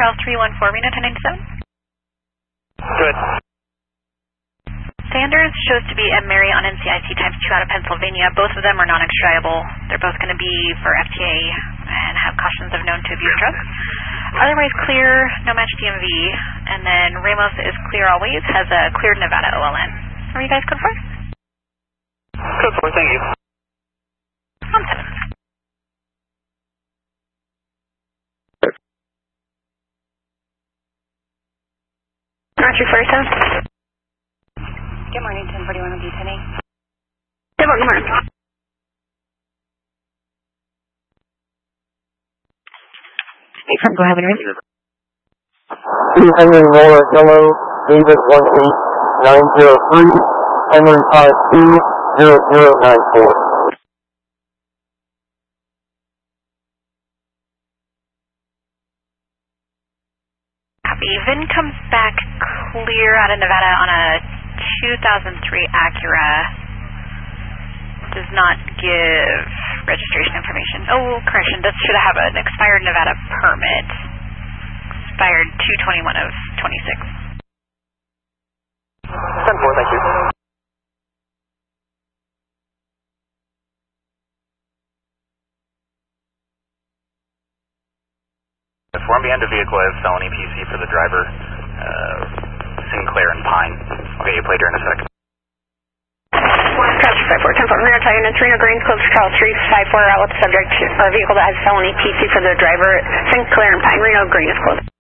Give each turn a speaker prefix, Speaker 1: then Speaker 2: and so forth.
Speaker 1: Charles 314, Reno 1097.
Speaker 2: Good.
Speaker 1: Sanders shows to be at Mary on NCIC times 2 out of Pennsylvania. Both of them are non-extradable. They're both going to be for FTA and have cautions of known to abuse drugs. Otherwise clear, no match DMV. And then Ramos is clear always, has a cleared Nevada OLN. Are you guys code 4?
Speaker 2: Code 4, thank you.
Speaker 1: On 7. Roger, 47.
Speaker 3: Good morning, 1041 on D10A.
Speaker 1: Good morning. Go ahead when you're ready.
Speaker 4: 200 Roller Yellow, David 18903, Henry 520094.
Speaker 1: Copy. Vin comes back clear out of Nevada on a 2003 Acura. Does not give registration information. Oh, correction. This should have an expired Nevada permit. Expired 2/21 of 26.
Speaker 2: 10-4, thank you. Behind the vehicle has felony PC for the driver. Sinclair and Pine. I'll get you played here in a second.
Speaker 3: Crouch 54, 10-4, Reno Tire, and Reno Green, close to Charles 354, out with the subject, vehicle that has felony PC for the driver. Sinclair and Pine, Reno Green is closed.